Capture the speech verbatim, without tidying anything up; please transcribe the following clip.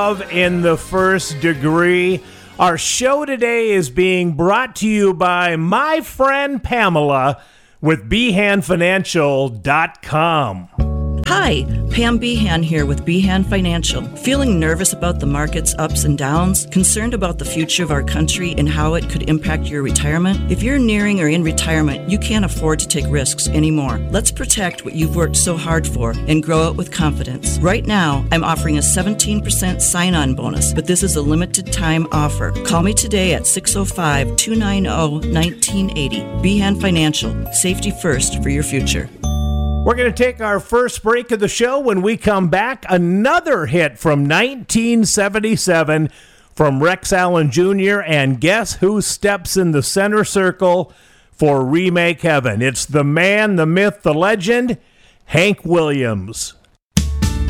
Love in the First Degree. Our show today is being brought to you by my friend Pamela with behan financial dot com. Hi, Pam Behan here with Behan Financial. Feeling nervous about the market's ups and downs? Concerned about the future of our country and how it could impact your retirement? If you're nearing or in retirement, you can't afford to take risks anymore. Let's protect what you've worked so hard for and grow it with confidence. Right now, I'm offering a seventeen percent sign-on bonus, but this is a limited time offer. Call me today at six oh five, two nine oh, one nine eight oh. Behan Financial. Safety first for your future. We're going to take our first break of the show. When we come back, another hit from nineteen seventy-seven from Rex Allen Junior And guess who steps in the center circle for Remake Heaven? It's the man, the myth, the legend, Hank Williams.